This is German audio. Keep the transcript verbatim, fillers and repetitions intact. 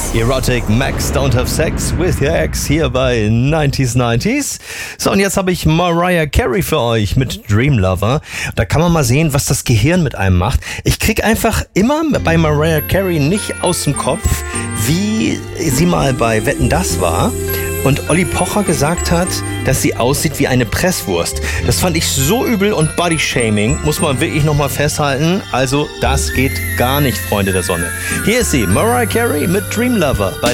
Erotic Max Don't Have Sex with Your Ex hier bei neunzig neunzig. So, und jetzt habe ich Mariah Carey für euch mit Dream Lover. Da kann man mal sehen, was das Gehirn mit einem macht. Ich krieg einfach immer bei Mariah Carey nicht aus dem Kopf, wie sie mal bei Wetten, das war und Olli Pocher gesagt hat, dass sie aussieht wie eine Presswurst. Das fand ich so übel und Bodyshaming, muss man wirklich nochmal festhalten. Also das geht gar nicht, Freunde der Sonne. Hier ist sie, Mariah Carey mit Dream Lover bei